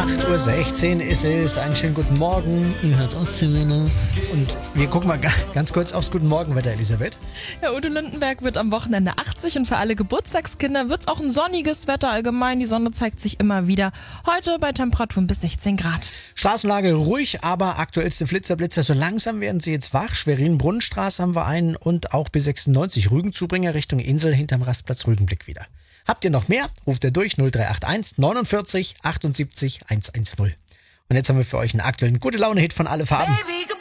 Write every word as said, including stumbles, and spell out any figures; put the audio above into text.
acht Uhr sechzehn ist es. Einen schönen guten Morgen. Ihr hört Ostseewelle. Und wir gucken mal ganz kurz aufs Guten Morgenwetter, Elisabeth. Ja, Udo Lindenberg wird am Wochenende achtzig und für alle Geburtstagskinder wird es auch ein sonniges Wetter allgemein. Die Sonne zeigt sich immer wieder. Heute bei Temperaturen bis sechzehn Grad. Straßenlage ruhig, aber aktuellste Flitzer-Blitzer. So langsam werden sie jetzt wach. Schwerin-Brunnenstraße haben wir einen und auch B sechsundneunzig Rügenzubringer Richtung Insel hinterm Rastplatz Rügenblick wieder. Habt ihr noch mehr? Ruft ihr durch null drei acht eins neunundvierzig achtundsiebzig hundertzehn. Und jetzt haben wir für euch einen aktuellen Gute-Laune-Hit von Alle Farben. Baby,